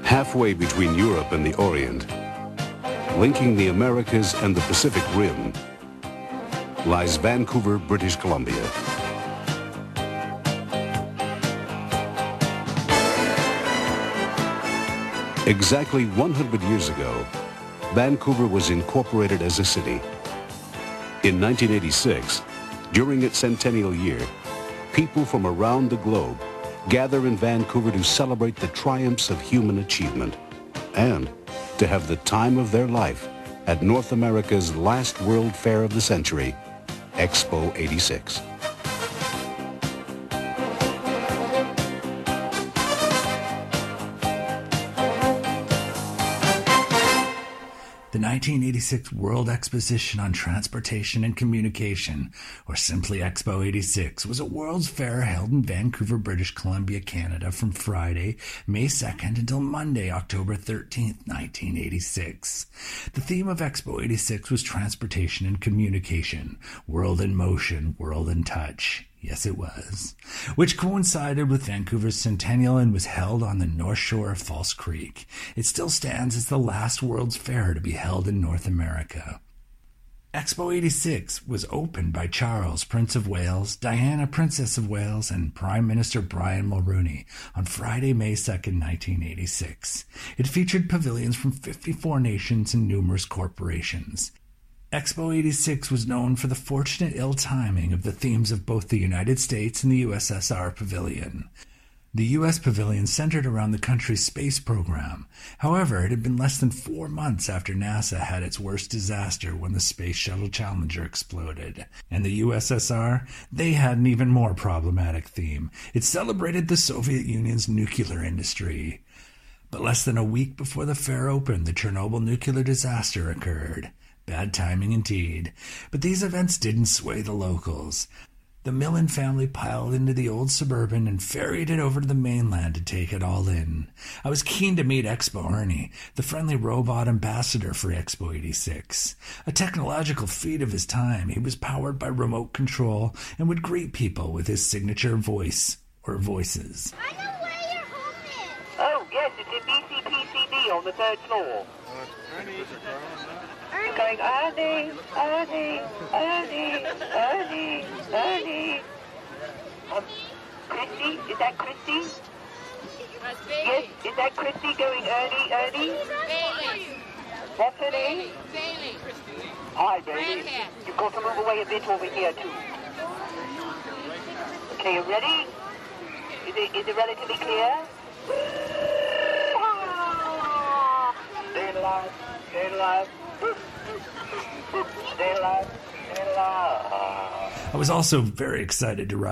Halfway between Europe and the Orient, linking the Americas and the Pacific Rim, lies Vancouver, British Columbia. Exactly 100 years ago, Vancouver was incorporated as a city. In 1986, during its centennial year, people from around the globe gather in Vancouver to celebrate the triumphs of human achievement and to have the time of their life at North America's last World Fair of the century, Expo 86. The 1986 World Exposition on Transportation and Communication, or simply Expo 86, was a World's Fair held in Vancouver, British Columbia, Canada from Friday, May 2nd until Monday, October 13th, 1986. The theme of Expo 86 was Transportation and Communication, World in Motion, World in Touch. Yes, it was. Which coincided with Vancouver's centennial and was held on the north shore of False Creek. It still stands as the last World's Fair to be held in North America. Expo 86 was opened by Charles, Prince of Wales, Diana, Princess of Wales, and Prime Minister Brian Mulroney on Friday, May 2nd, 1986. It featured pavilions from 54 nations and numerous corporations. Expo 86 was known for the fortunate ill-timing of the themes of both the United States and the USSR Pavilion. The U.S. Pavilion centered around the country's space program. However, it had been less than 4 months after NASA had its worst disaster when the Space Shuttle Challenger exploded. And the USSR, they had an even more problematic theme. It celebrated the Soviet Union's nuclear industry. But less than a week before the fair opened, the Chernobyl nuclear disaster occurred. Bad timing indeed. But these events didn't sway the locals. The Millen family piled into the old Suburban and ferried it over to the mainland to take it all in. I was keen to meet Expo Ernie, the friendly robot ambassador for Expo 86. A technological feat of his time, he was powered by remote control and would greet people with his signature voice, or voices. I know where your home is. Oh, yes, it's in BCPCD on the 3rd floor. Going, Ernie, Ernie, Ernie, Ernie, Ernie. Christy, is that Christy? Yes, is that Christy going, Ernie, Ernie? Bailey. What's her name? Bailey. Hi, Bailey. Redhead. You've got to move away a bit over here, too. Okay, you ready? Is it relatively clear? Stay alive, stay alive. Stay alive, stay alive. I was also very excited to ride